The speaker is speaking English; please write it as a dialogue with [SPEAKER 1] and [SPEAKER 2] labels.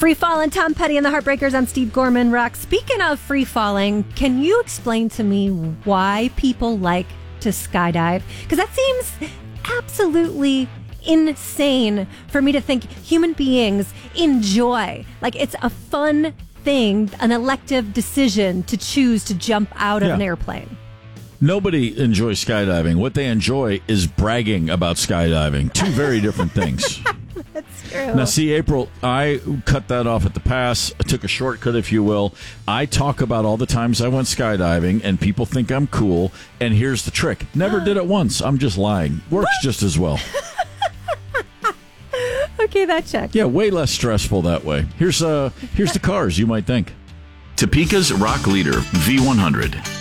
[SPEAKER 1] Free falling, Tom Petty and the Heartbreakers on Steve Gorman Rock. Speaking of free falling, can you explain to me why people like to skydive? Because that seems absolutely insane for me to think human beings enjoy. Like, it's a fun thing, an elective decision to choose to jump out of an airplane.
[SPEAKER 2] Nobody enjoys skydiving. What they enjoy is bragging about skydiving. Two very different things.
[SPEAKER 1] That's true.
[SPEAKER 2] Now, see, April, I cut that off at the pass. I took a shortcut, if you will. I talk about all the times I went skydiving, and people think I'm cool. And here's the trick. Never did it once. I'm just lying. Works just as well.
[SPEAKER 1] Okay, that checks.
[SPEAKER 2] Yeah, way less stressful that way. Here's the cars, you might think.
[SPEAKER 3] Topeka's rock leader, V100.